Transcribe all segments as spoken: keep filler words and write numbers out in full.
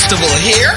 Festival here.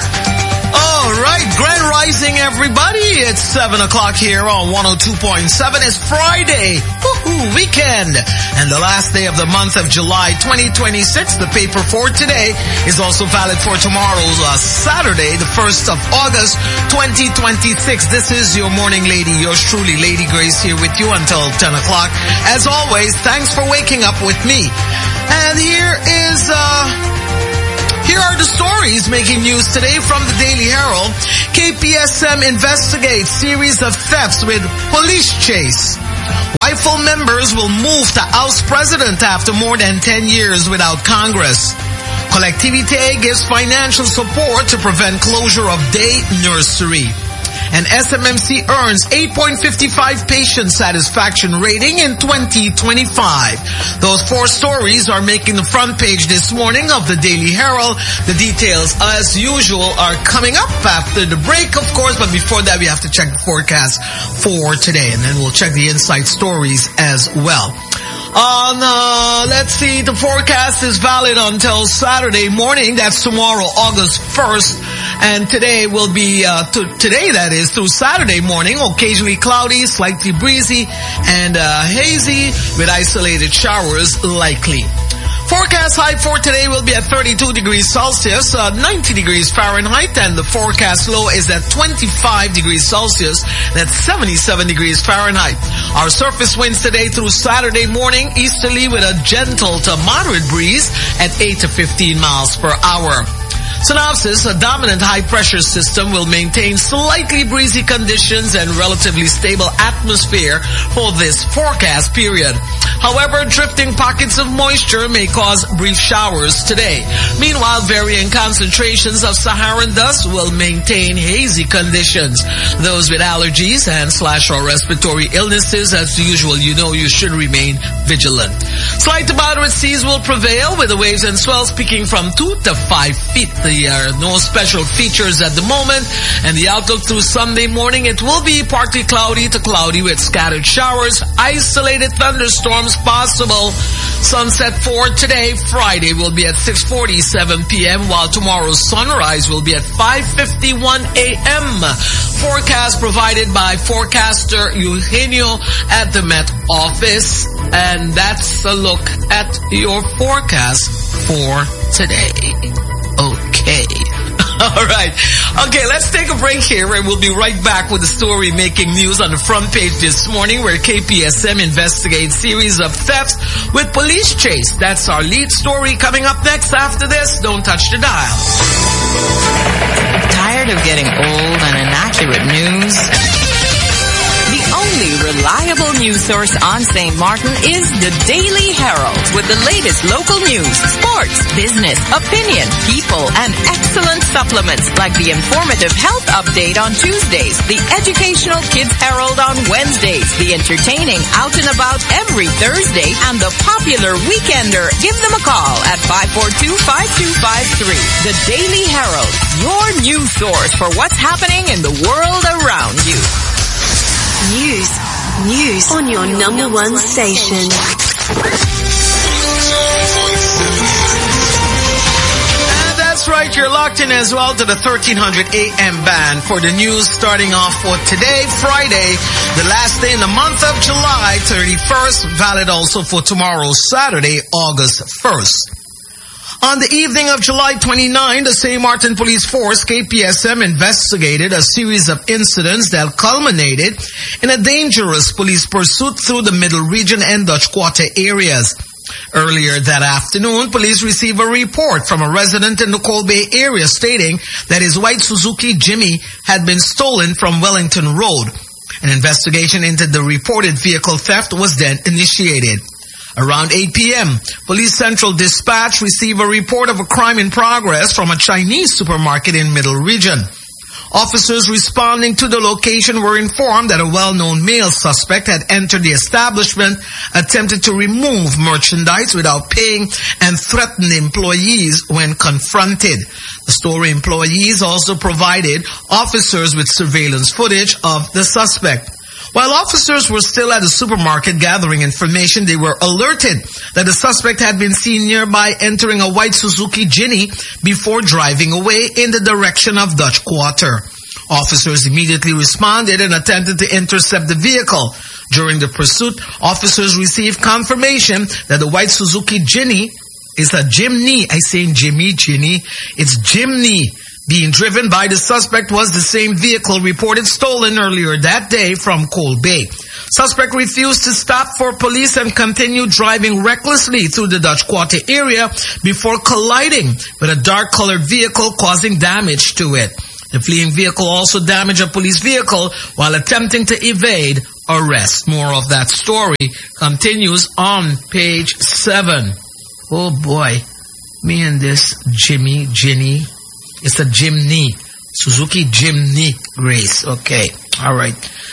All right, Grand Rising, everybody. It's seven o'clock here on one oh two point seven. It's Friday, woohoo, weekend, and the last day of the month of July twenty twenty-six. The paper for today is also valid for tomorrow's uh, Saturday, the first of August twenty twenty-six. This is your morning lady, yours truly, Lady Grace, here with you until ten o'clock. As always, thanks for waking up with me. And here is... uh Here are the stories making news today from the Daily Herald. K P S M investigates series of thefts with police chase. Rifle members will move to oust president after more than ten years without Congress. Collectivité gives financial support to prevent closure of day nursery. And S M M C earns eight point five five patient satisfaction rating in twenty twenty-five. Those four stories are making the front page this morning of the Daily Herald. The details, as usual, are coming up after the break, of course. But before that, we have to check the forecast for today. And then we'll check the inside stories as well. On, uh, let's see, the forecast is valid until Saturday morning. That's tomorrow, August first. And today will be, uh, to, today that is, through Saturday morning, occasionally cloudy, slightly breezy, and, uh, hazy with isolated showers likely. Forecast high for today will be at thirty-two degrees Celsius, uh, ninety degrees Fahrenheit, and the forecast low is at twenty-five degrees Celsius, that's seventy-seven degrees Fahrenheit. Our surface winds today through Saturday morning, easterly with a gentle to moderate breeze at eight to fifteen miles per hour. Synopsis, a dominant high-pressure system will maintain slightly breezy conditions and relatively stable atmosphere for this forecast period. However, drifting pockets of moisture may cause brief showers today. Meanwhile, varying concentrations of Saharan dust will maintain hazy conditions. Those with allergies and slash or respiratory illnesses, as usual, you know you should remain vigilant. Slight to moderate seas will prevail with the waves and swells peaking from two to five feet. There are no special features at the moment, and the outlook through Sunday morning, it will be partly cloudy to cloudy with scattered showers, isolated thunderstorms possible. Sunset for today, Friday, will be at six forty-seven p.m., while tomorrow's sunrise will be at five fifty-one a.m. Forecast provided by forecaster Eugenio at the Met Office, and that's a look at your forecast for today. Okay. All right. Okay, let's take a break here, and we'll be right back with the story making news on the front page this morning, where K P S M investigates series of thefts with police chase. That's our lead story coming up next after this. Don't touch the dial. Tired of getting old and inaccurate news? The only reliable news source on Saint Martin is the Daily Herald, with the latest local news, sports, business, opinion, people, and excellent supplements like the informative health update on Tuesdays, the educational Kids Herald on Wednesdays, the entertaining Out and About every Thursday, and the popular Weekender. Give them a call at five four two, five two five three. The Daily Herald, your news source for what's happening in the world around you. News. News on your number one station. And that's right, you're locked in as well to the thirteen hundred A M band for the news starting off for today, Friday, the last day in the month of July, thirty-first, valid also for tomorrow, Saturday, August first. On the evening of July twenty-ninth, the Saint Martin Police Force, K P S M, investigated a series of incidents that culminated in a dangerous police pursuit through the Middle Region and Dutch Quarter areas. Earlier that afternoon, police received a report from a resident in the Cold Bay area stating that his white Suzuki Jimmy had been stolen from Wellington Road. An investigation into the reported vehicle theft was then initiated. Around eight p.m., Police Central Dispatch received a report of a crime in progress from a Chinese supermarket in Middle Region. Officers responding to the location were informed that a well-known male suspect had entered the establishment, attempted to remove merchandise without paying, and threatened employees when confronted. The store employees also provided officers with surveillance footage of the suspect. While officers were still at the supermarket gathering information, they were alerted that the suspect had been seen nearby entering a white Suzuki Ginny before driving away in the direction of Dutch Quarter. Officers immediately responded and attempted to intercept the vehicle. During the pursuit, officers received confirmation that the white Suzuki Ginny is a Jimny. I say Jimmy, Ginny. It's Jimny. Being driven by the suspect was the same vehicle reported stolen earlier that day from Coal Bay. Suspect refused to stop for police and continued driving recklessly through the Dutch Quarter area before colliding with a dark-colored vehicle, causing damage to it. The fleeing vehicle also damaged a police vehicle while attempting to evade arrest. More of that story continues on page seven. Oh boy, me and this Jimmy, Ginny. It's a Jimny. Suzuki Jimny, Grace. Okay. All right.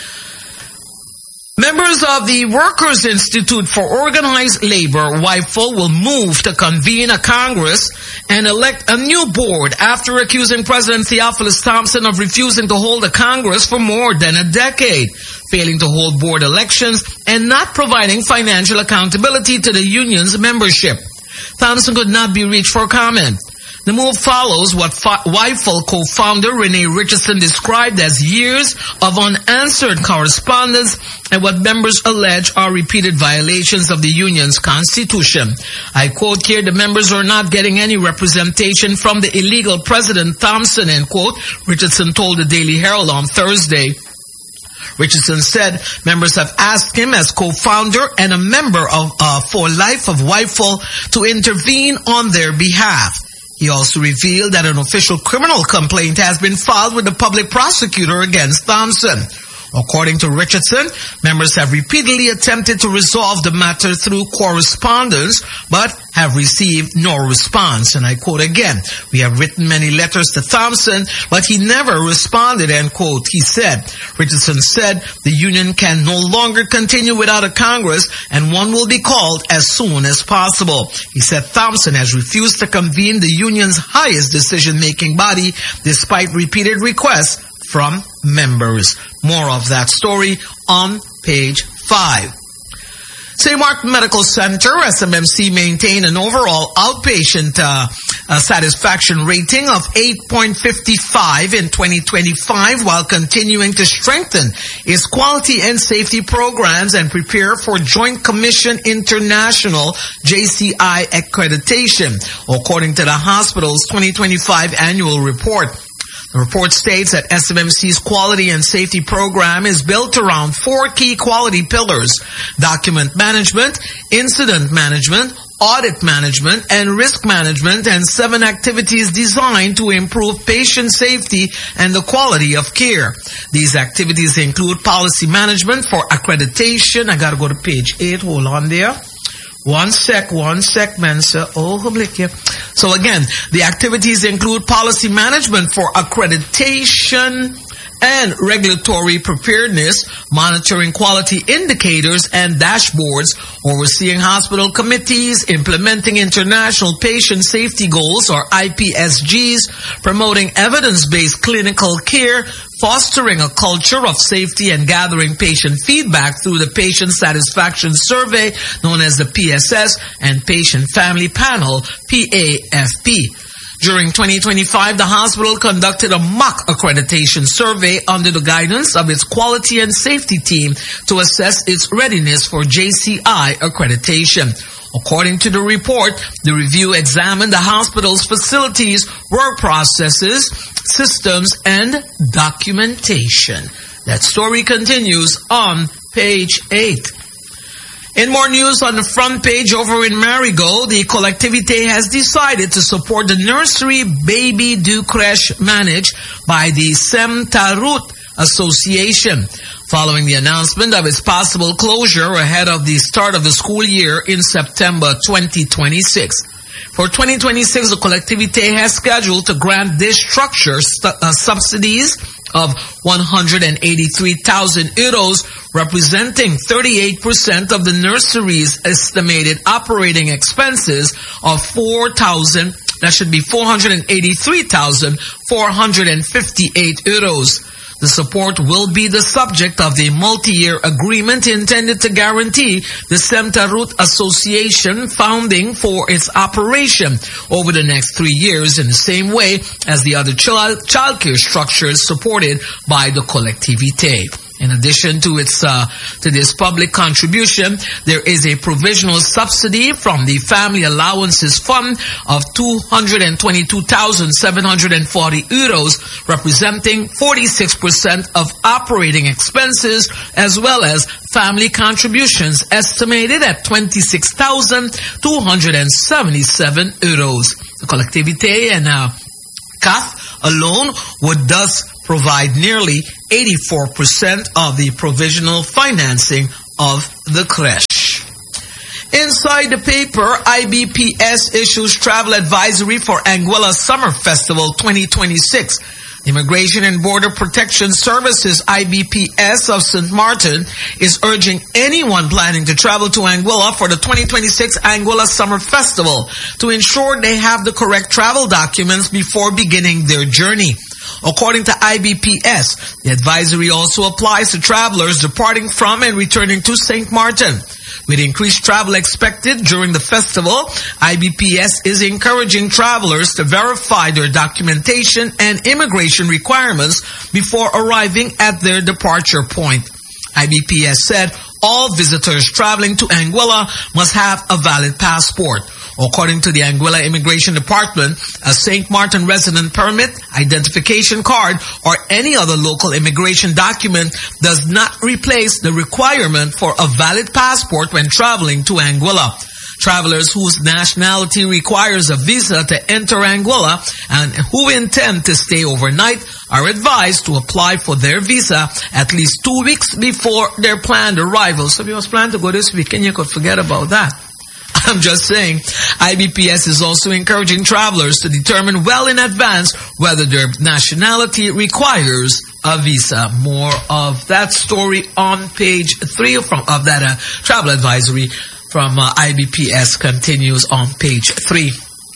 Members of the Workers' Institute for Organized Labor, W I F O, will move to convene a Congress and elect a new board after accusing President Theophilus Thompson of refusing to hold a Congress for more than a decade, failing to hold board elections, and not providing financial accountability to the union's membership. Thompson could not be reached for comment. The move follows what W I F L co-founder Renee Richardson described as years of unanswered correspondence and what members allege are repeated violations of the union's constitution. I quote here, the members are not getting any representation from the illegal President Thompson, end quote, Richardson told the Daily Herald on Thursday. Richardson said members have asked him as co-founder and a member of uh, for life of W I F L to intervene on their behalf. He also revealed that an official criminal complaint has been filed with the public prosecutor against Thompson. According to Richardson, members have repeatedly attempted to resolve the matter through correspondence, but have received no response. And I quote again, we have written many letters to Thompson, but he never responded, end quote, he said. Richardson said the union can no longer continue without a Congress, and one will be called as soon as possible. He said Thompson has refused to convene the union's highest decision-making body despite repeated requests from members. More of that story on page five. Saint Martin Medical Center, S M M C, maintained an overall outpatient uh, uh, satisfaction rating of eight point five five in twenty twenty-five while continuing to strengthen its quality and safety programs and prepare for Joint Commission International J C I accreditation, according to the hospital's twenty twenty-five annual report. The report states that S M M C's quality and safety program is built around four key quality pillars: document management, incident management, audit management, and risk management, and seven activities designed to improve patient safety and the quality of care. These activities include policy management for accreditation. I gotta go to page eight. Hold on there. One sec, one sec, Mensa. Oh, so again, the activities include policy management for accreditation and regulatory preparedness, monitoring quality indicators and dashboards, overseeing hospital committees, implementing international patient safety goals or I P S Gs, promoting evidence-based clinical care, fostering a culture of safety, and gathering patient feedback through the Patient Satisfaction Survey, known as the P S S, and Patient Family Panel, P A F P. During twenty twenty-five, the hospital conducted a mock accreditation survey under the guidance of its quality and safety team to assess its readiness for J C I accreditation. According to the report, the review examined the hospital's facilities, work processes, systems, and documentation. That story continues on page eight. In more news on the front page over in Marigot, the Collectivité has decided to support the nursery baby du crèche managed by the Sem Tarut Association, following the announcement of its possible closure ahead of the start of the school year in September twenty twenty-six. For twenty twenty-six, the Collectivité has scheduled to grant this structure st- uh, subsidies of one hundred eighty-three thousand euros, representing thirty-eight percent of the nursery's estimated operating expenses of four thousand, that should be four hundred eighty-three thousand four hundred fifty-eight euros. The support will be the subject of the multi-year agreement intended to guarantee the SEMTA Root Association funding for its operation over the next three years in the same way as the other child childcare structures supported by the Collectivité. In addition to its uh, to this public contribution, there is a provisional subsidy from the Family Allowances Fund of two hundred twenty-two thousand seven hundred forty euros, representing forty-six percent of operating expenses, as well as family contributions estimated at twenty-six thousand two hundred seventy-seven euros. The Collectivité and uh, C A F alone would thus provide nearly eighty-four percent of the provisional financing of the creche. Inside the paper, I B P S issues travel advisory for Anguilla Summer Festival twenty twenty-six. Immigration and Border Protection Services, I B P S of Saint Martin, is urging anyone planning to travel to Anguilla for the twenty twenty-six Anguilla Summer Festival to ensure they have the correct travel documents before beginning their journey. According to I B P S, the advisory also applies to travelers departing from and returning to Saint Martin. With increased travel expected during the festival, I B P S is encouraging travelers to verify their documentation and immigration requirements before arriving at their departure point. I B P S said all visitors traveling to Anguilla must have a valid passport. According to the Anguilla Immigration Department, a Saint Martin resident permit, identification card, or any other local immigration document does not replace the requirement for a valid passport when traveling to Anguilla. Travelers whose nationality requires a visa to enter Anguilla and who intend to stay overnight are advised to apply for their visa at least two weeks before their planned arrival. So if you was planning to go this weekend, you could forget about that. I'm just saying, I B P S is also encouraging travelers to determine well in advance whether their nationality requires a visa. More of that story on page three from, of that uh, travel advisory from uh, I B P S continues on page three.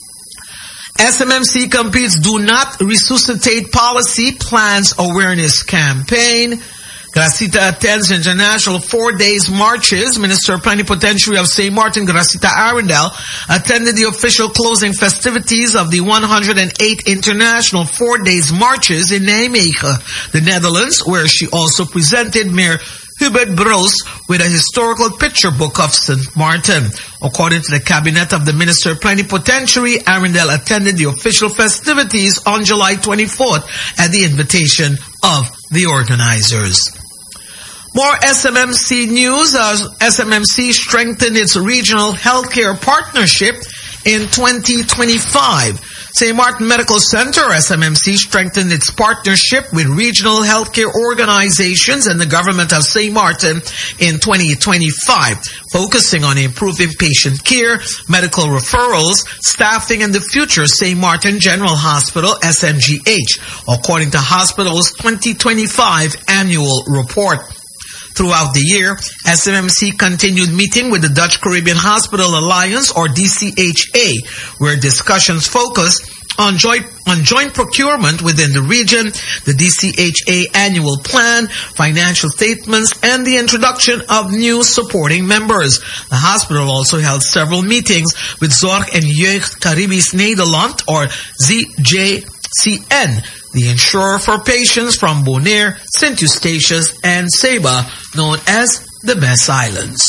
S M M C completes Do Not Resuscitate Policy Plans Awareness Campaign. Gracita attends international four days marches. Minister Plenipotentiary of Saint Martin, Gracita Arendel, attended the official closing festivities of the one hundred eighth International Four Days Marches in Nijmegen, the Netherlands, where she also presented Mayor Hubert Broos with a historical picture book of Saint Martin. According to the cabinet of the Minister Plenipotentiary, Arendel attended the official festivities on July twenty-fourth at the invitation of the organizers. More S M M C news. As S M M C strengthened its regional healthcare partnership in twenty twenty-five. Saint Martin Medical Center, S M M C, strengthened its partnership with regional healthcare organizations and the government of Saint Martin in twenty twenty-five, focusing on improving patient care, medical referrals, staffing, and the future Saint Martin General Hospital, S M G H, according to hospital's twenty twenty-five annual report. Throughout the year, S M M C continued meeting with the Dutch Caribbean Hospital Alliance, or D C H A, where discussions focused on joint, on joint procurement within the region, the D C H A annual plan, financial statements, and the introduction of new supporting members. The hospital also held several meetings with Zorg en Jeugd Caribisch Nederland, or Z J C N, the insurer for patients from Bonaire, Saint Eustatius, and Saba, known as the Best Islands.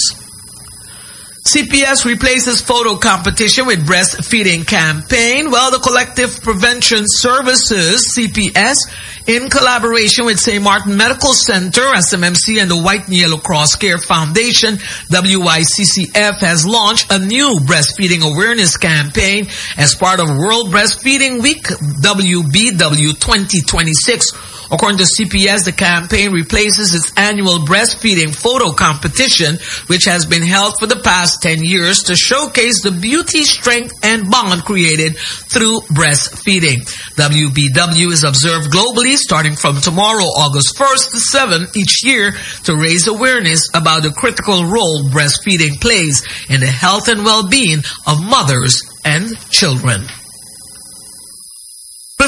C P S replaces photo competition with breastfeeding campaign. Well, the Collective Prevention Services, C P S, in collaboration with Saint Martin Medical Center, S M M C, and the White and Yellow Cross Care Foundation, W Y C C F, has launched a new breastfeeding awareness campaign as part of World Breastfeeding Week, W B W twenty twenty-six. According to C P S, the campaign replaces its annual breastfeeding photo competition, which has been held for the past ten years to showcase the beauty, strength, and bond created through breastfeeding. W B W is observed globally starting from tomorrow, August first to seventh each year, to raise awareness about the critical role breastfeeding plays in the health and well-being of mothers and children.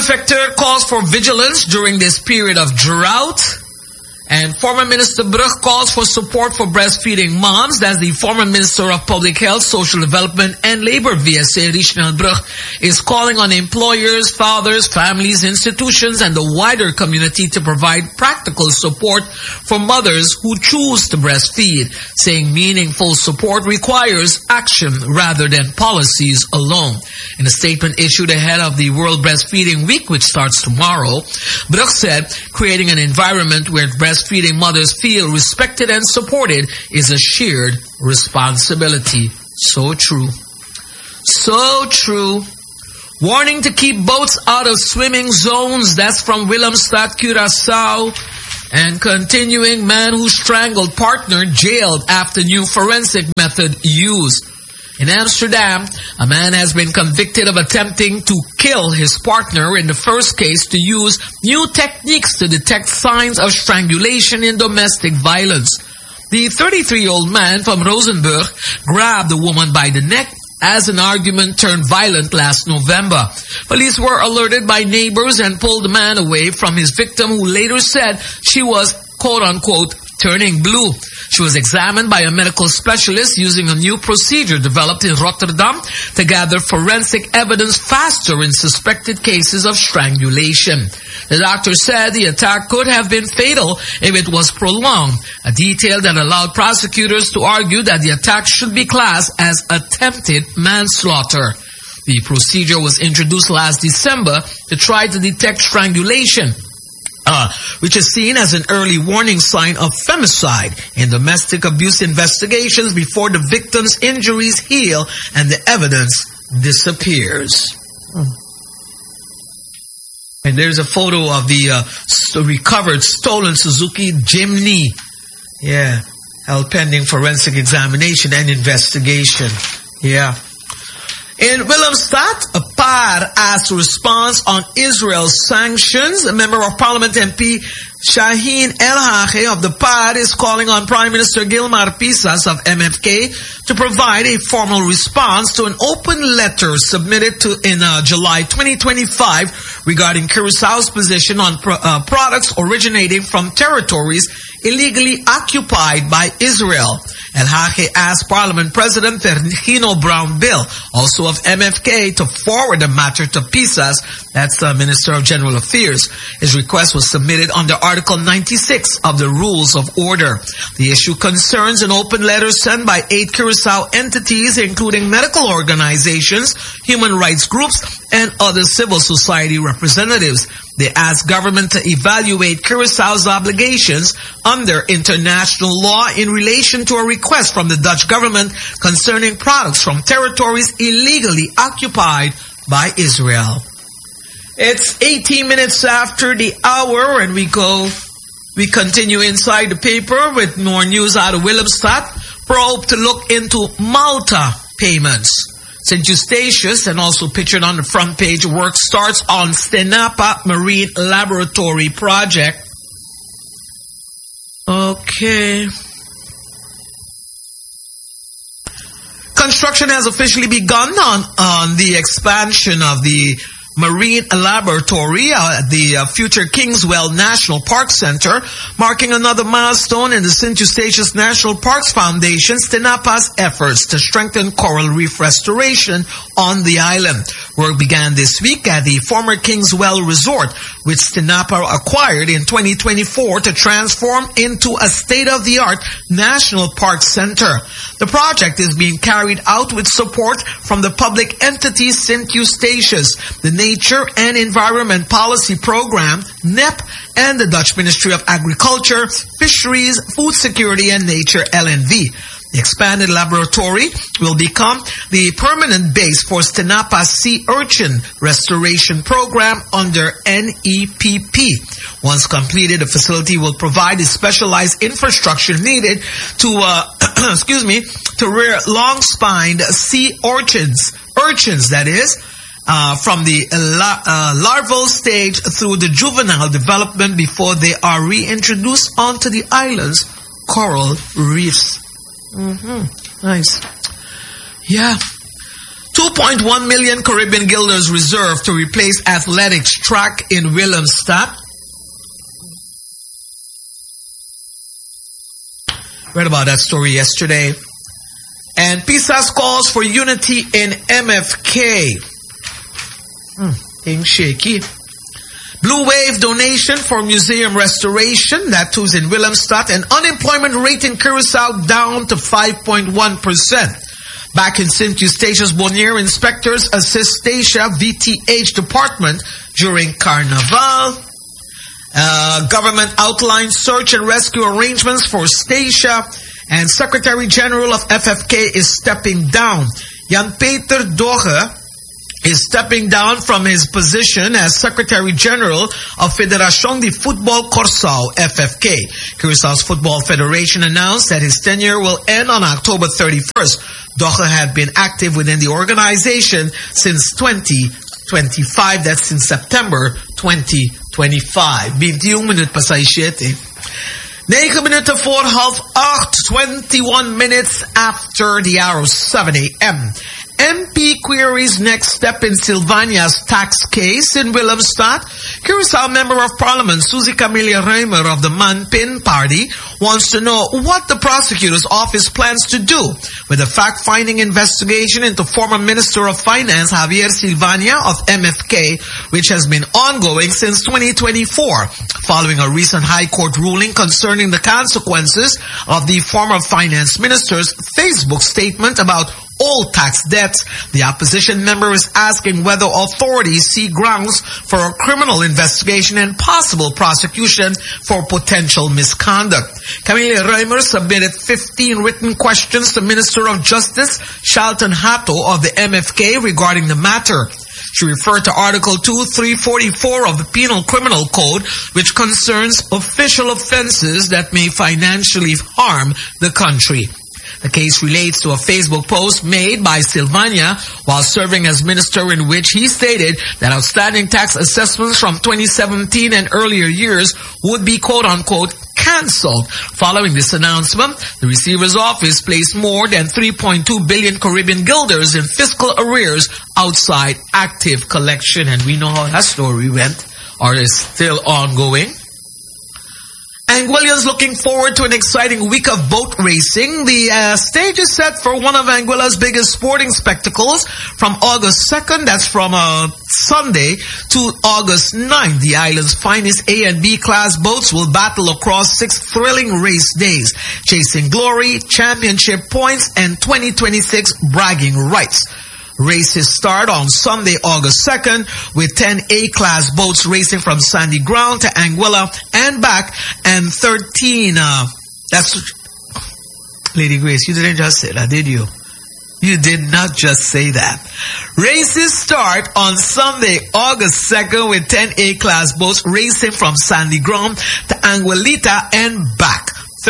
Prefecture calls for vigilance during this period of drought. And former Minister Brug calls for support for breastfeeding moms. That's the former Minister of Public Health, Social Development and Labor, V S A, Richnel Brug, is calling on employers, fathers, families, institutions, and the wider community to provide practical support for mothers who choose to breastfeed, saying meaningful support requires action rather than policies alone. In a statement issued ahead of the World Breastfeeding Week, which starts tomorrow, Brug said creating an environment where breastfeeding Breastfeeding mothers feel respected and supported is a shared responsibility. So true. So true. Warning to keep boats out of swimming zones. That's from Willemstad, Curaçao. And continuing, man who strangled partner jailed after new forensic method used. In Amsterdam, a man has been convicted of attempting to kill his partner in the first case to use new techniques to detect signs of strangulation in domestic violence. The thirty-three-year-old man from Rosenburg grabbed the woman by the neck as an argument turned violent last November. Police were alerted by neighbors and pulled the man away from his victim, who later said she was, quote-unquote, turning blue. She was examined by a medical specialist using a new procedure developed in Rotterdam to gather forensic evidence faster in suspected cases of strangulation. The doctor said the attack could have been fatal if it was prolonged, a detail that allowed prosecutors to argue that the attack should be classed as attempted manslaughter. The procedure was introduced last December to try to detect strangulation, Uh, which is seen as an early warning sign of femicide in domestic abuse investigations before the victim's injuries heal and the evidence disappears. Hmm. And there's a photo of the uh, st- recovered stolen Suzuki Jimny. Yeah, held pending forensic examination and investigation. Yeah. In Willemstad, a P A R asked response on Israel's sanctions. A member of Parliament M P Shaheen El-Hage of the P A R is calling on Prime Minister Gilmar Pisas of M F K to provide a formal response to an open letter submitted to in uh, July twenty twenty-five regarding Curaçao's position on pro- uh, products originating from territories illegally occupied by Israel. El-Hage asked Parliament President Virginio Brown-Bill, also of M F K, to forward the matter to Pisas, that's the Minister of General Affairs. His request was submitted under Article ninety-six of the Rules of Order. The issue concerns an open letter sent by eight Curaçao entities, including medical organizations, human rights groups, and other civil society representatives. They asked government to evaluate Curaçao's obligations under international law in relation to a request from the Dutch government concerning products from territories illegally occupied by Israel. It's eighteen minutes after the hour, and we go, we continue inside the paper with more news out of Willemstad. Probe to look into Malta payments. Saint Eustatius, and also pictured on the front page, work starts on Stenapa Marine Laboratory project. Okay. Construction has officially begun on, on the expansion of the Marine Laboratory at the uh, future Kingswell National Park Center, marking another milestone in the Saint Eustatius National Parks Foundation, Stenapa's efforts to strengthen coral reef restoration on the island. Work began this week at the former Kingswell Resort, which Stenapa acquired in twenty twenty-four to transform into a state-of-the-art National Park Center. The project is being carried out with support from the public entity Saint Eustatius, the Nature and Environment Policy Program, N E P, and the Dutch Ministry of Agriculture, Fisheries, Food Security and Nature, L N V. The expanded laboratory will become the permanent base for Stenapa's sea urchin restoration program under N E P P. Once completed, the facility will provide the specialized infrastructure needed to, uh, excuse me, to rear long-spined sea urchins, urchins that is, Uh, from the la- uh, larval stage through the juvenile development before they are reintroduced onto the island's coral reefs. Mm-hmm. Nice. Yeah. two point one million Caribbean guilders reserved to replace athletics track in Willemstad. Read about that story yesterday. And PISAS calls for unity in M F K. Hmm, thing shaky. Blue Wave donation for museum restoration. That too's in Willemstad. And unemployment rate in Curacao down to five point one percent. Back in Saint Eustatius Bonnier, inspectors assist Statia V T H department during Carnival. Uh, government outlines search and rescue arrangements for Statia, and Secretary General of F F K is stepping down. Jan-Peter Dogge is stepping down from his position as Secretary General of Federación de Fútbol Curaçao, F F K. Curaçao's Football Federation announced that his tenure will end on October thirty-first. Dogge had been active within the organization since twenty twenty-five. That's in September twenty twenty-five. twenty-one minuten pa sa siete. nine minuten voor half acht. twenty-one minutes after the hour of seven a.m. M P queries next step in Sylvania's tax case in Willemstad. Curaçao Member of Parliament Susie Camilla Reimer of the Manpin Party wants to know what the prosecutor's office plans to do with a fact-finding investigation into former Minister of Finance Javier Sylvania of M F K, which has been ongoing since twenty twenty-four, following a recent High Court ruling concerning the consequences of the former Finance Minister's Facebook statement about old tax debts. The opposition member is asking whether authorities see grounds for a criminal investigation and possible prosecution for potential misconduct. Camille Reimer submitted fifteen written questions to Minister of Justice Shalton Hatto of the M F K regarding the matter. She referred to Article two three forty-four of the Penal Criminal Code, which concerns official offenses that may financially harm the country. The case relates to a Facebook post made by Sylvania while serving as minister, in which he stated that outstanding tax assessments from twenty seventeen and earlier years would be quote-unquote cancelled. Following this announcement, the receiver's office placed more than three point two billion Caribbean guilders in fiscal arrears outside active collection. And we know how that story went, or is still ongoing. Anguillians looking forward to an exciting week of boat racing. The uh, stage is set for one of Anguilla's biggest sporting spectacles from August second, that's from uh, Sunday, to August ninth. The island's finest A and B class boats will battle across six thrilling race days, chasing glory, championship points, and twenty twenty-six bragging rights. Races start on Sunday, August second, with ten A-class boats racing from Sandy Ground to Anguilla and back, and thirteen, uh, that's, Lady Grace, you didn't just say that, did you? You did not just say that. Races start on Sunday, August second, with ten A-class boats racing from Sandy Ground to Anguillita and back.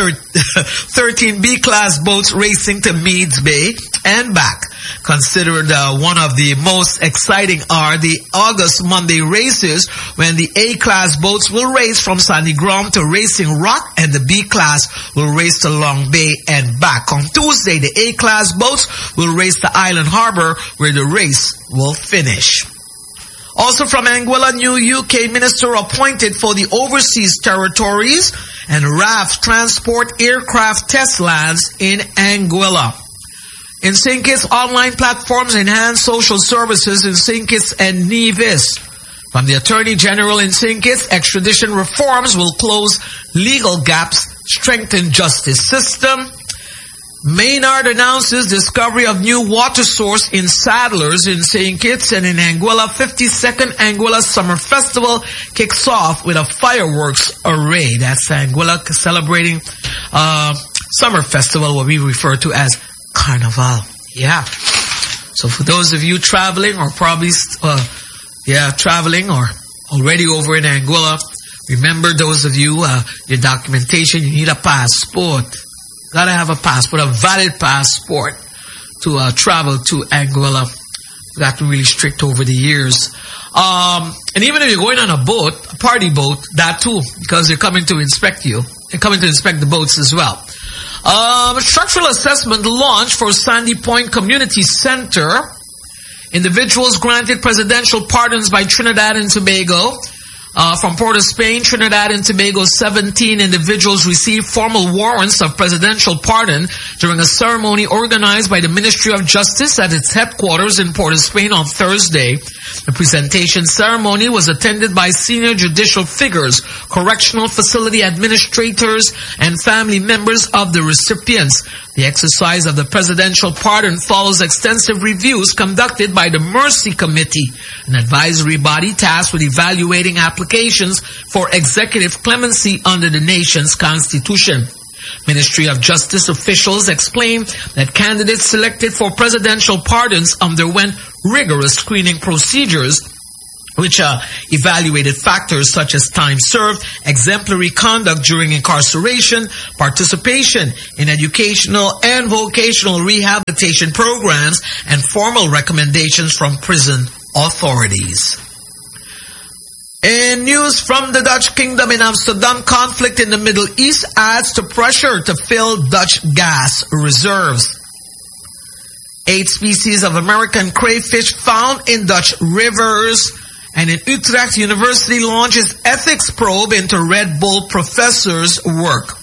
thirteen B-class boats racing to Meads Bay and back. Considered uh, one of the most exciting are the August Monday races, when the A-class boats will race from Sandy Ground to Racing Rock, and the B-class will race to Long Bay and back. On Tuesday, the A-class boats will race to Island Harbor, where the race will finish. Also from Anguilla, new U K minister appointed for the overseas territories, and R A F transport aircraft test lands in Anguilla. In Saint Kitts, online platforms enhance social services in Saint Kitts and Nevis. From the Attorney General in Saint Kitts, extradition reforms will close legal gaps, strengthen justice system. Maynard announces discovery of new water source in Saddlers in Saint Kitts, and in Anguilla, fifty-second Anguilla Summer Festival kicks off with a fireworks array. That's Anguilla celebrating uh, Summer Festival, what we refer to as Carnival. Yeah. So for those of you traveling, or probably, uh, yeah, traveling or already over in Anguilla, remember, those of you, uh, your documentation, you need a passport. Gotta have a passport, a valid passport to uh, travel to Anguilla. Gotten really strict over the years. Um, and even if you're going on a boat, a party boat, that too, because they're coming to inspect you. They're coming to inspect the boats as well. Um, structural assessment launch for Sandy Point Community Center. Individuals granted presidential pardons by Trinidad and Tobago. Uh, from Port of Spain, Trinidad and Tobago, seventeen individuals received formal warrants of presidential pardon during a ceremony organized by the Ministry of Justice at its headquarters in Port of Spain on Thursday. The presentation ceremony was attended by senior judicial figures, correctional facility administrators, and family members of the recipients. The exercise of the presidential pardon follows extensive reviews conducted by the Mercy Committee, an advisory body tasked with evaluating applications for executive clemency under the nation's constitution. Ministry of Justice officials explained that candidates selected for presidential pardons underwent rigorous screening procedures which uh, evaluated factors such as time served, exemplary conduct during incarceration, participation in educational and vocational rehabilitation programs, and formal recommendations from prison authorities. In news from the Dutch Kingdom in Amsterdam, conflict in the Middle East adds to pressure to fill Dutch gas reserves. Eight species of American crayfish found in Dutch rivers. And in Utrecht, University launches ethics probe into Red Bull professors' work.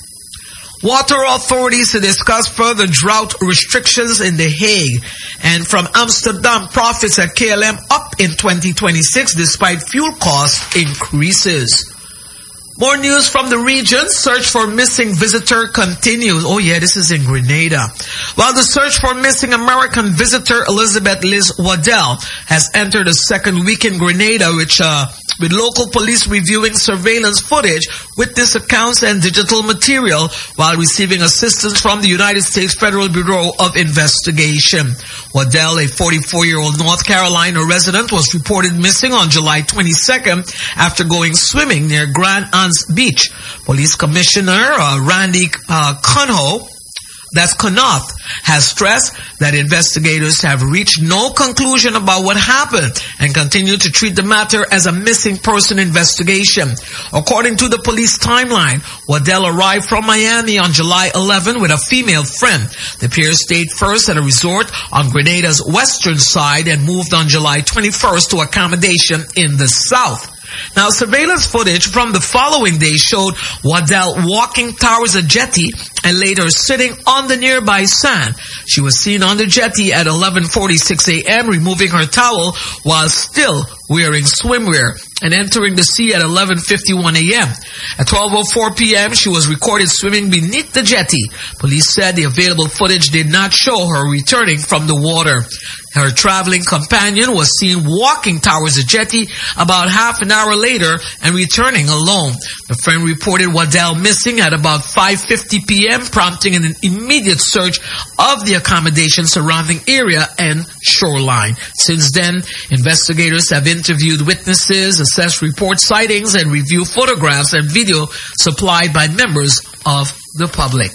Water authorities to discuss further drought restrictions in The Hague. And from Amsterdam, profits at K L M up in twenty twenty-six despite fuel cost increases. More news from the region. Search for missing visitor continues. Oh yeah, this is in Grenada. While the search for missing American visitor Elizabeth Liz Waddell has entered a second week in Grenada, which uh, with local police reviewing surveillance footage, witness accounts, and digital material while receiving assistance from the United States Federal Bureau of Investigation. Waddell, a forty-four-year-old North Carolina resident, was reported missing on July twenty-second after going swimming near Grand Anse Beach. Police Commissioner uh, Randy uh, Cunho, that's Connaught, has stressed that investigators have reached no conclusion about what happened and continue to treat the matter as a missing person investigation. According to the police timeline, Waddell arrived from Miami on July eleventh with a female friend. The pair stayed first at a resort on Grenada's western side and moved on July twenty-first to accommodation in the south. Now, surveillance footage from the following day showed Waddell walking towards a jetty and later sitting on the nearby sand. She was seen on the jetty at eleven forty-six a.m. removing her towel while still wearing swimwear and entering the sea at eleven fifty-one a.m. At twelve oh four p.m., she was recorded swimming beneath the jetty. Police said the available footage did not show her returning from the water. Her traveling companion was seen walking towards the jetty about half an hour later and returning alone. The friend reported Waddell missing at about five fifty p.m., prompting an immediate search of the accommodation surrounding area and shoreline. Since then, investigators have interviewed witnesses, assessed report sightings, and reviewed photographs and video supplied by members of the public.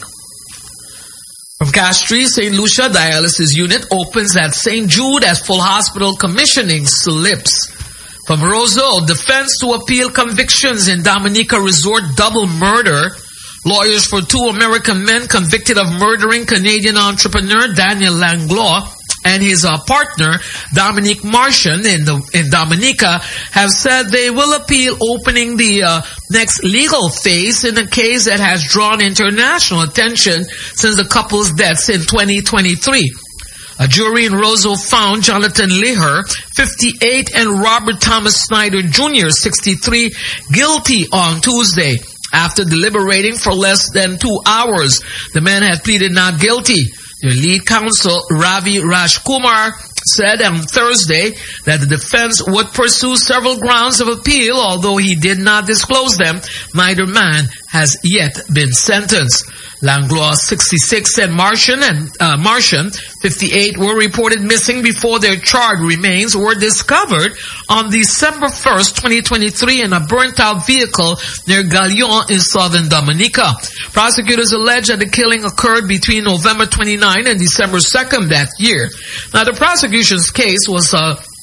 From Castries, Saint Lucia dialysis unit opens at Saint Jude as full hospital commissioning slips. From Roseau, defense to appeal convictions in Dominica Resort double murder. Lawyers for two American men convicted of murdering Canadian entrepreneur Daniel Langlois and his uh, partner Dominique Marchand in the in Dominica have said they will appeal, opening the uh, next legal phase in a case that has drawn international attention since the couple's deaths in twenty twenty-three. A jury in Roseau found Jonathan Leher, fifty-eight, and Robert Thomas Snyder Junior, sixty-three, guilty on Tuesday. After deliberating for less than two hours, the men had pleaded not guilty. Their lead counsel, Ravi Rajkumar, said on Thursday that the defense would pursue several grounds of appeal, although he did not disclose them. Neither man has yet been sentenced. Langlois, sixty-six, and Marchand and uh, Marchand, fifty-eight, were reported missing before their charred remains were discovered on December first, twenty twenty-three, in a burnt-out vehicle near Galion in southern Dominica. Prosecutors allege that the killing occurred between November twenty-ninth and December second that year. Now, the prosecution's case was uh,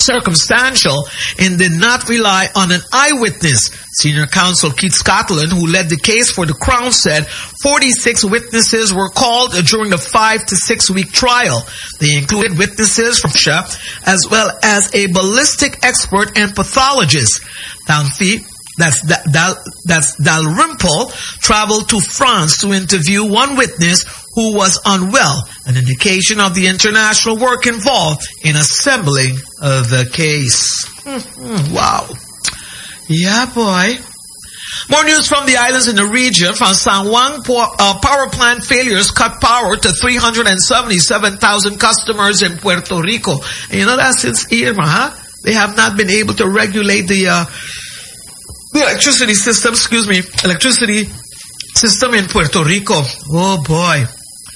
circumstantial and did not rely on an eyewitness. Senior counsel Keith Scotland, who led the case for the Crown, said forty-six witnesses were called during the five to six week trial. They included witnesses from Russia as well as a ballistic expert and pathologist. Danfi, that's Dal, that's Dalrymple, traveled to France to interview one witness who was unwell, an indication of the international work involved in assembling uh, the case. Mm-hmm. Wow. Yeah, boy. More news from the islands in the region. From San Juan, uh, power plant failures cut power to three hundred seventy-seven thousand customers in Puerto Rico. And you know that since Irma, huh? They have not been able to regulate the, uh, the electricity system, excuse me, electricity system in Puerto Rico. Oh boy.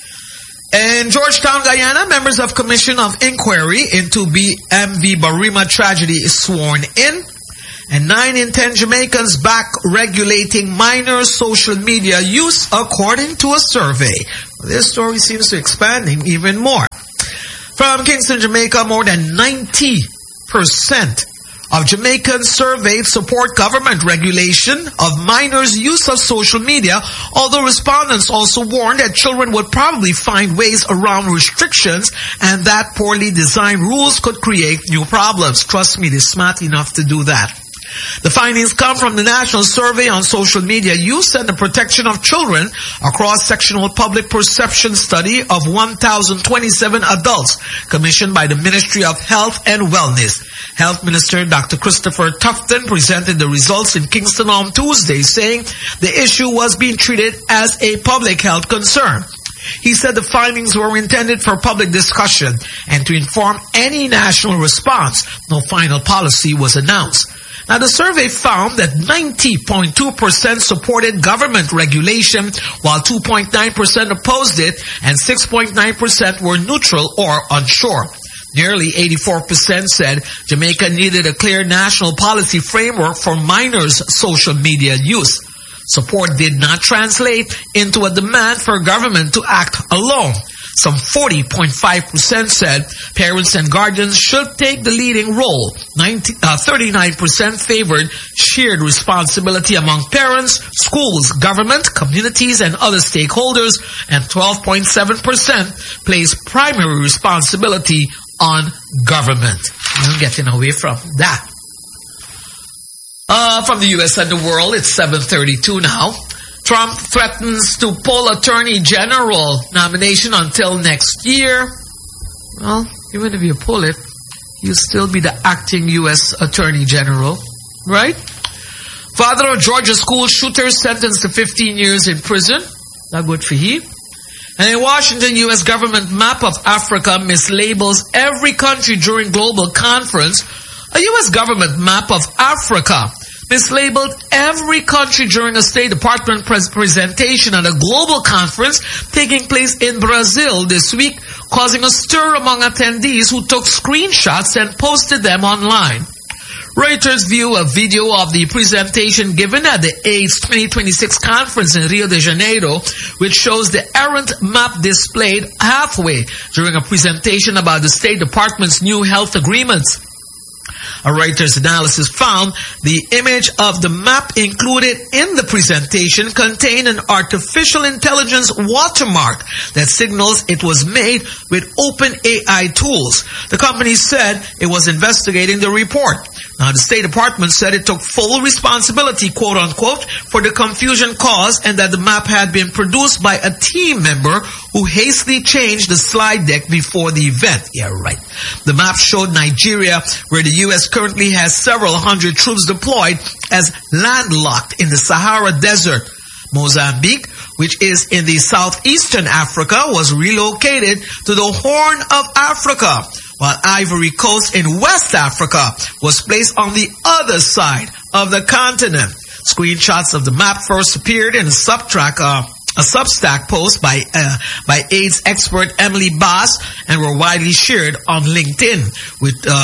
In Georgetown, Guyana, members of Commission of Inquiry into B M V Barima tragedy is sworn in. And nine in ten Jamaicans back regulating minor social media use, according to a survey. This story seems to be expanding even more. From Kingston, Jamaica, more than ninety percent of Jamaicans surveyed support government regulation of minors' use of social media, although respondents also warned that children would probably find ways around restrictions and that poorly designed rules could create new problems. Trust me, they're smart enough to do that. The findings come from the National Survey on Social Media Use and the Protection of Children, a cross-sectional public perception study of one thousand twenty-seven adults commissioned by the Ministry of Health and Wellness. Health Minister Doctor Christopher Tufton presented the results in Kingston on Tuesday, saying the issue was being treated as a public health concern. He said the findings were intended for public discussion and to inform any national response. No final policy was announced. Now, the survey found that ninety point two percent supported government regulation, while two point nine percent opposed it, and six point nine percent were neutral or unsure. Nearly eighty-four percent said Jamaica needed a clear national policy framework for minors' social media use. Support did not translate into a demand for government to act alone. Some forty point five percent said parents and guardians should take the leading role. ninety, uh, thirty-nine percent favored shared responsibility among parents, schools, government, communities, and other stakeholders, and twelve point seven percent placed primary responsibility on government. I'm getting away from that. Uh, from the U S and the world, it's seven thirty-two now. Trump threatens to pull Attorney General nomination until next year. Well, even if you pull it, you'll still be the acting U S Attorney General, right? Father of Georgia school shooter sentenced to fifteen years in prison. Not good for he. And a Washington U S government map of Africa mislabels every country during global conference. A U S government map of Africa mislabeled every country during a State Department pres- presentation at a global conference taking place in Brazil this week, causing a stir among attendees who took screenshots and posted them online. Reuters viewed a video of the presentation given at the AIDS twenty twenty-six conference in Rio de Janeiro, which shows the errant map displayed halfway during a presentation about the State Department's new health agreements. A Reuters analysis found the image of the map included in the presentation contained an artificial intelligence watermark that signals it was made with OpenAI tools. The company said it was investigating the report. Now, the State Department said it took full responsibility, quote unquote, for the confusion caused and that the map had been produced by a team member who hastily changed the slide deck before the event. Yeah, right. The map showed Nigeria, where the U S currently has several hundred troops deployed, as landlocked in the Sahara Desert. Mozambique, which is in the southeastern Africa, was relocated to the Horn of Africa, while Ivory Coast in West Africa was placed on the other side of the continent. Screenshots of the map first appeared in a Subtrack, uh, a Substack post by uh, by AIDS expert Emily Bass and were widely shared on LinkedIn, with uh,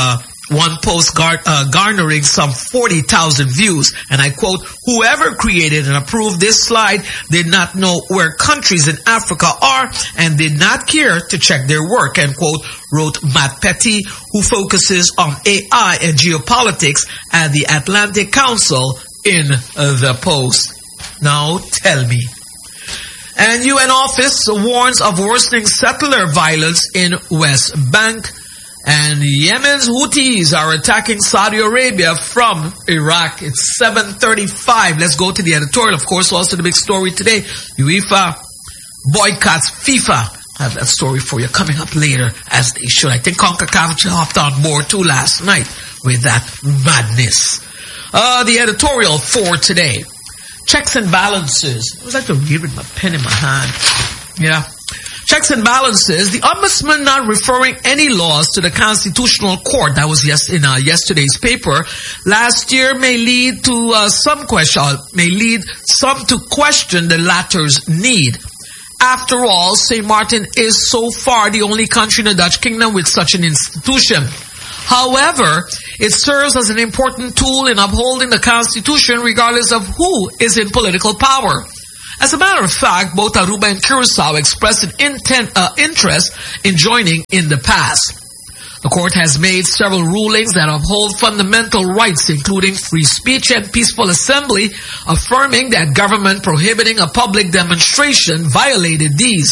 One post gar- uh, garnering some forty thousand views. And I quote, "Whoever created and approved this slide did not know where countries in Africa are and did not care to check their work," end quote, wrote Matt Petty, who focuses on A I and geopolitics at the Atlantic Council in uh, the post. Now tell me. And U N office warns of worsening settler violence in West Bank. And Yemen's Houthis are attacking Saudi Arabia from Iraq. It's seven thirty-five. Let's go to the editorial. Of course, also the big story today. UEFA boycotts FIFA. I have that story for you coming up later, as they should. I think CONCACAF hopped on board too last night with that madness. Uh, the editorial for today. Checks and balances. I was like to read with my pen in my hand. Yeah. Checks and balances. The Ombudsman not referring any laws to the Constitutional Court. That was yes in uh, yesterday's paper. Last year may lead to uh, some question, uh, may lead some to question the latter's need. After all, Saint Martin is so far the only country in the Dutch Kingdom with such an institution. However, it serves as an important tool in upholding the Constitution regardless of who is in political power. As a matter of fact, both Aruba and Curacao expressed an intent, uh, interest in joining in the past. The court has made several rulings that uphold fundamental rights, including free speech and peaceful assembly, affirming that government prohibiting a public demonstration violated these.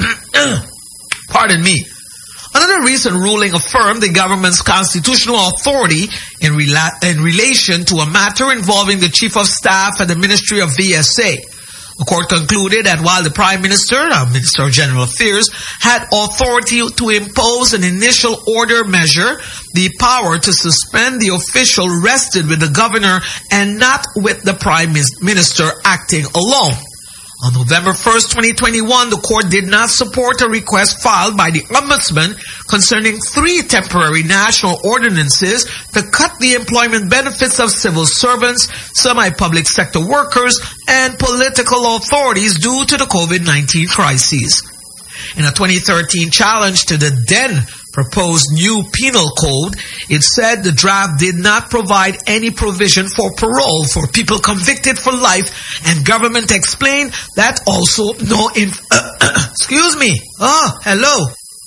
Pardon me. Another recent ruling affirmed the government's constitutional authority in, rela- in relation to a matter involving the Chief of Staff at the Ministry of V S A. The court concluded that while the Prime Minister, uh, Minister of General Affairs, had authority to impose an initial order measure, the power to suspend the official rested with the governor and not with the Prime Minister acting alone. On November first, twenty twenty-one, the court did not support a request filed by the Ombudsman concerning three temporary national ordinances to cut the employment benefits of civil servants, semi-public sector workers, and political authorities due to the COVID nineteen crisis. In a twenty thirteen challenge to the then proposed new penal code, it said the draft did not provide any provision for parole for people convicted for life, and government explained that also no inf- uh, excuse me. Oh, hello.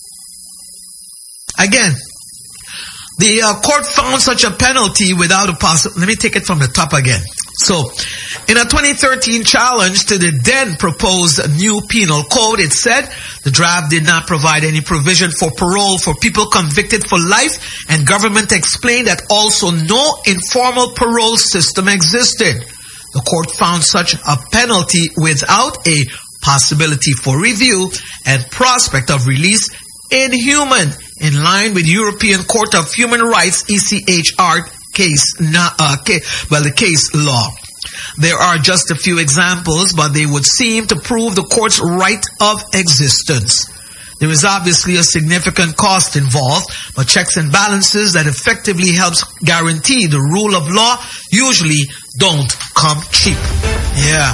Again, the uh, court found such a penalty without a possible... Let me take it from the top again. So, in a twenty thirteen challenge to the then proposed new penal code, it said the draft did not provide any provision for parole for people convicted for life, and government explained that also no informal parole system existed. The court found such a penalty without a possibility for review and prospect of release inhuman, in line with European Court of Human Rights E C H R case, uh, case, well, the case law. There are just a few examples, but they would seem to prove the court's right of existence. There is obviously a significant cost involved, but checks and balances that effectively helps guarantee the rule of law usually don't come cheap. Yeah.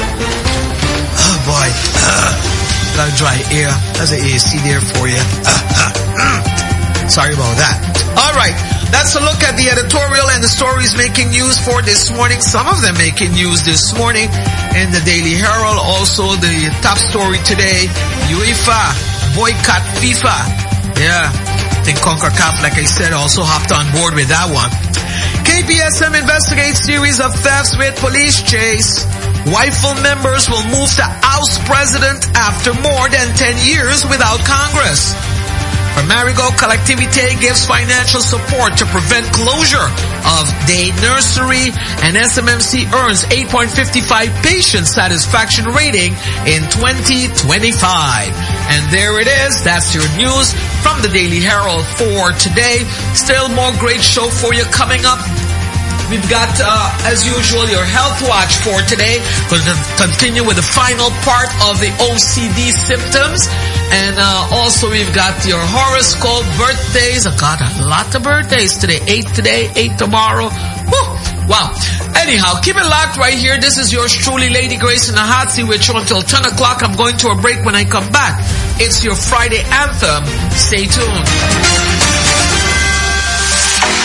Oh boy. Uh, got a dry ear. There's an A C there for you. Uh, uh, uh. Sorry about that. All right. That's a look at the editorial and the stories making news for this morning. Some of them making news this morning in the Daily Herald. Also, the top story today, UEFA boycott FIFA. Yeah, I think CONCACAF, like I said, also hopped on board with that one. K P S M investigates series of thefts with police chase. Wifel members will move to oust president after more than ten years without Congress. Marigold Collectivité gives financial support to prevent closure of day nursery, and S M M C earns eight point five five patient satisfaction rating in twenty twenty-five. And there it is. That's your news from the Daily Herald for today. Still more great show for you coming up. We've got, uh, as usual, your health watch for today. Going to continue with the final part of the O C D symptoms. And uh, also we've got your horoscope, birthdays. I've got a lot of birthdays today. Eight today, eight tomorrow. Woo! Wow. Anyhow, keep it locked right here. This is yours truly, Lady Grace in the hot seat with you until ten o'clock. I'm going to a break. When I come back, it's your Friday anthem. Stay tuned.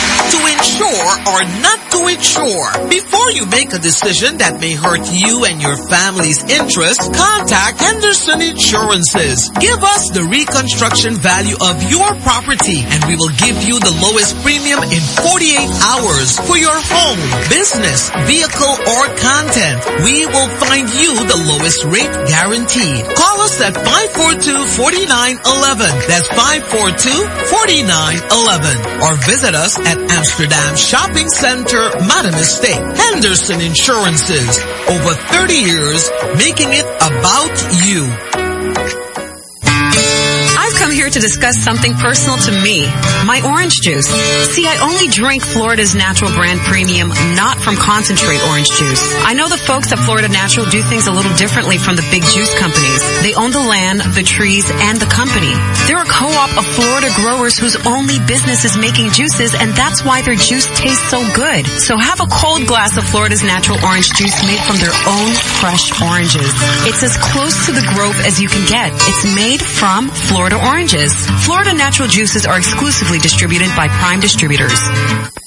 sure or not quite sure? Before you make a decision that may hurt you and your family's interests, contact Henderson Insurances. Give us the reconstruction value of your property and we will give you the lowest premium in forty-eight hours for your home, business, vehicle, or content. We will find you the lowest rate guaranteed. Call us at five four two, four nine one one. That's five four two, four nine one one. Or visit us at Amsterdam Shopping Center, Madam Estate. Henderson Insurances. Over thirty years, making it about you. I've come here to discuss something personal to me, my orange juice. See, I only drink Florida's Natural brand premium, not from concentrate orange juice. I know the folks at Florida Natural do things a little differently from the big juice companies. They own the land, the trees, and the company. They're a co-op of Florida growers whose only business is making juices, and that's why their juice tastes so good. So have a cold glass of Florida's Natural orange juice made from their own fresh oranges. It's as close to the grove as you can get. It's made from Florida oranges. Florida Natural juices are exclusively distributed by Prime Distributors.